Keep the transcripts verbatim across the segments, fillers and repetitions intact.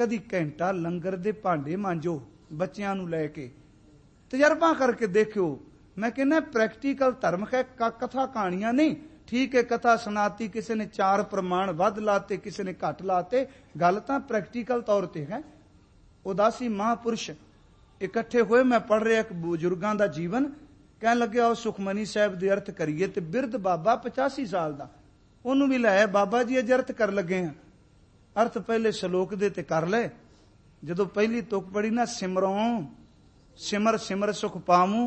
कदी घंटा लंगर दे भांडे मांजो बच्चियां नूं लै के, तजर्बा करके देखियो। मैं कहना प्रैक्टिकल धर्म है, कथा कहानियां नहीं। ठीक है, कथा सुनाती, किसी ने चार प्रमाण वध लाते, किसी ने घट लाते, गल तां प्रैक्टिकल तौर पर है। उदासी महापुरुष इकट्ठे हुए, मैं पढ़ रहा एक बुजुर्गों का जीवन, कह लगे आओ सुखमनी साहब दे अर्थ करिए। ते बिरध बाबा पचासी साल का, उन्होंने भी लाया, बाबा जी अज अर्थ कर लगे हैं। अर्थ पहले श्लोक दे ते कर ले। जदों पहली तुक पढ़ी ना, सिमरों सिमर सिमर सुख पावूं,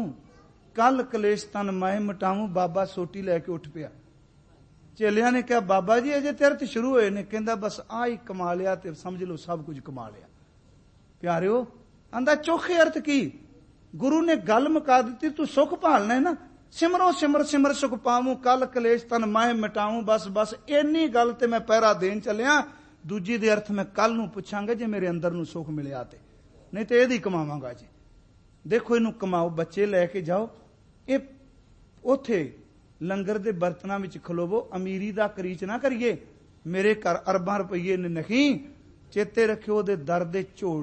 कल कलेश तन मैं मिटाऊं, बाबा सोटी लैके उठ पिया। चेलिया ने कहा बाबा जी अजे ते अर्थ शुरू होए ने। कहंदा बस आ ही कमा लिया ते समझ लो सब कुछ कमा लिया। प्यारिओ आंदा चोखे अर्थ की, गुरु ने गल मुका दी, तू सुख भालना है ना, सिमरो सिमर सिमर सुख पावूं, कल कलेश तन मैं मिटाऊं। बस बस इन्नी गल ते मैं पहरा देन चलिया, दूजी दे अर्थ मैं कल नूं पुछांगा जे मेरे अंदर नूं सुख मिलिया ते, नहीं तो यही कमावांगा जी। देखो इनू कमाओ, बच्चे लैके जाओ, ये उथे लंगर दे बर्तनां विच खलोवो। अमीरी दा करीच ना करिए, मेरे घर अरबां रुपये ने नहीं। चेते रखियो दे दर दे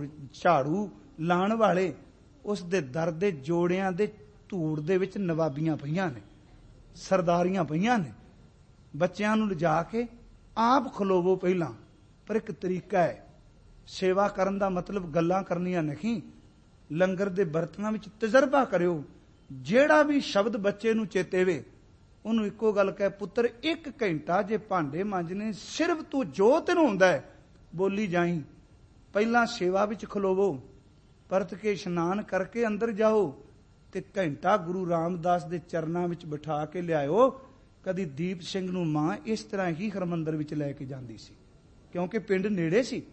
झाड़ू लाण वाले, उस दे दर दे जोड़ियां दे धूड़ दे विच नवाबियां पईयां ने, सरदारियां पईयां ने। बच्चियां नूं लिजा के आप खलोवो पहलां, पर एक तरीका है सेवा करन दा, मतलब गल्लां करनियां नहीं। लंगर दे बर्तनां विच तजर्बा करियो। जेड़ा भी शब्द बच्चे नूं चेते वे, उन्होंने इको गल कह, पुत्र एक घंटा जे भांडे मांजने, सिर्फ तू जो तेनों हुंदा है बोली जाई। पहला सेवा विच खलोवो, परत के इशनान करके अंदर जाओ, ते घंटा गुरु रामदास दे चरनां विच बिठा के लियाओ। कदी दीप सिंह नूं मां इस तरह ही हरमंदर विच लैके जांदी सी, क्योंकि पिंड नेड़े सी।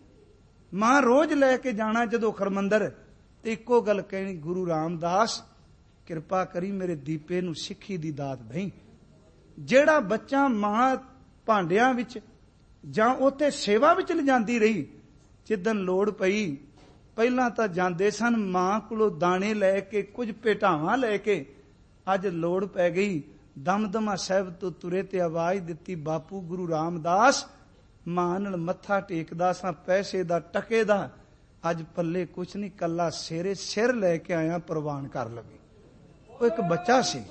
मां रोज लैके जाना जदों हरमंदर, ते इको गल कहनी, गुरु रामदास किरपा करी मेरे दीपे नूं सिੱਖੀ दी दात दई। जेड़ा बच्चा मां भांडियां विच जां उत्थे सेवा विच लिजांदी रही, जिदन लोड़ पई पहलां तां जांदे सन मां कोलों दाणे लैके, कुछ भेटावां लैके। अज लोड़ पै गई, दमदमा साहिब तो तुरे ते आवाज़ दित्ती, बापू गुरु रामदास मां नाल मत्था टेकदा सां, पैसे दा टके दा, अज पल्ले कुछ नहीं, कल्ला सिरे सिर लैके आया, प्रवान कर लवे। वो एक बच्चा सी।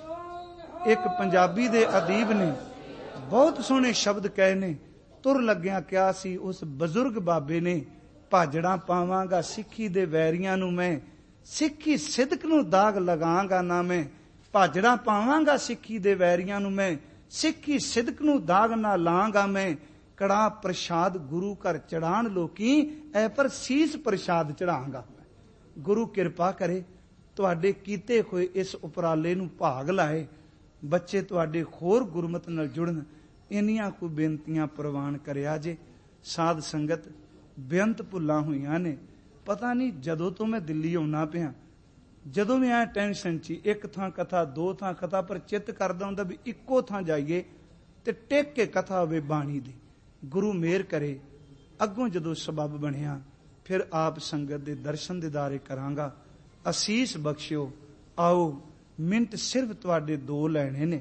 एक पंजाबी दे अदीब ने बहुत सोहने शब्द कहे ने, तुर लग्या क्या सी उस बजुर्ग बाबे ने, भाजड़ा पावांगा सिੱਖੀ दे वैरियां नूं मैं, सिੱਖੀ सिदक नूं दाग लगांगा ना मैं। भाजड़ा पावांगा सिੱਖੀ दे वैरियां नूं मैं, सिੱਖੀ सिदक नूं दाग ना लांगा मैं। कड़ा प्रसाद गुरु घर चढ़ाण लोकी, ऐ पर सीस प्रसाद चढ़ांगा। गुरु किरपा करे तुहाडे कीते होए इस उपराले नूं भाग लाए, बच्चे तुहाडे होर गुरमत नाल जुड़न, इन्नियां कोई बेनतियां प्रवान करिया जे। साध संगत बेअंत भुल्लां होईयां ने, पता नहीं जदों तो मैं दिल्ली आउणा पिया, जदों मैं टेंशन ची, एक थां कथा दो थां कथा, पर चित्त करदा हुंदा भी इक्को थां जाइए ते टेक के कथा होवे बाणी दी। गुरु मेहर करे, अगों जदों सबब बनिया फिर आप संगत दे दर्शन दीदारे करांगा। असीस बख्शियो। आओ मिंट सिर्फ तुहाडे दो लैणे ने,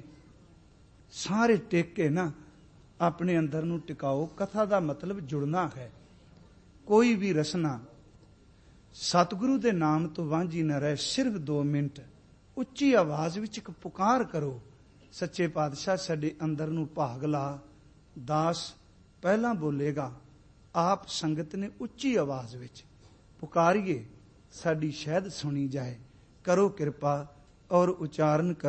सारे टेक के ना अपने अंदर नूं टिकाओ। कथा दा मतलब जुड़ना है। कोई भी रसना सतगुरु दे नाम तो वांझी न रहे। सिर्फ दो मिनट उच्ची आवाज विच एक पुकार करो, सच्चे पातशाह साडे अंदर नूं भाग ला। दास पहला बोलेगा, आप संगत ने उच्ची आवाज विच पुकारिए, साडी शहद सुनी जाए। करो किरपा और उच्चारण करो।